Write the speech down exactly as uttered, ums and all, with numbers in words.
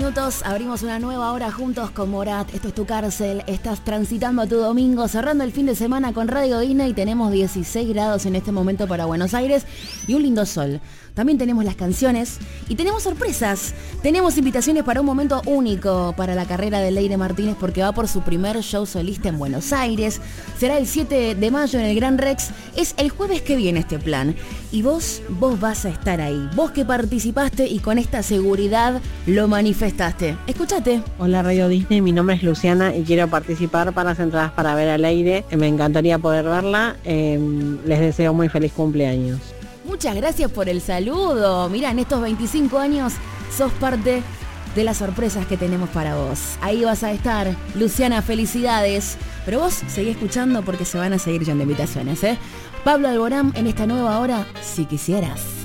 minutos, abrimos una nueva hora juntos con Morat. Esto es Tu Cárcel, estás transitando a tu domingo, cerrando el fin de semana con Radio Disney. Tenemos dieciséis grados en este momento para Buenos Aires y un lindo sol. También tenemos las canciones y tenemos sorpresas. Tenemos invitaciones para un momento único para la carrera de Leire Martínez, porque va por su primer show solista en Buenos Aires. Será el siete de mayo en el Gran Rex. Es el jueves que viene este plan. Y vos, vos vas a estar ahí. Vos que participaste y con esta seguridad lo manifestaste. Escúchate. Hola Radio Disney, mi nombre es Luciana y quiero participar para las entradas para ver a Leire. Me encantaría poder verla. Eh, les deseo muy feliz cumpleaños. Muchas gracias por el saludo. Mirá, en estos veinticinco años sos parte de las sorpresas que tenemos para vos. Ahí vas a estar. Luciana, felicidades. Pero vos seguí escuchando porque se van a seguir yendo invitaciones, ¿eh? Pablo Alborán en esta nueva hora, si quisieras.